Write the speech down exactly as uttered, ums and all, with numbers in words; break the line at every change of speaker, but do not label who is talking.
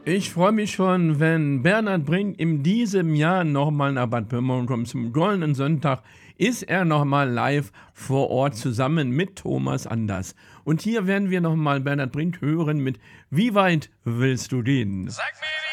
Ich freue mich schon, wenn Bernhard Brink in diesem Jahr nochmal nach Bad Pyrmont kommt. Zum Goldenen Sonntag ist er nochmal live vor Ort zusammen mit Thomas Anders. Und hier werden wir nochmal Bernhard Brink hören mit Wie weit willst du gehen?
Sag mir,